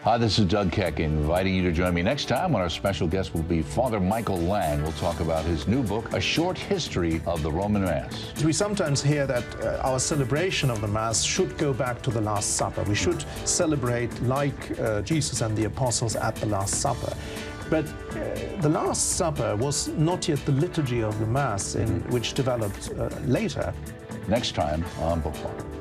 Hi, this is Doug Keck, inviting you to join me next time when our special guest will be Father Michael Lang. We'll talk about his new book, A Short History of the Roman Mass. We sometimes hear that our celebration of the Mass should go back to the Last Supper. We should celebrate like Jesus and the apostles at the Last Supper. But the Last Supper was not yet the liturgy of the Mass, which developed later. Next time on Bookmark.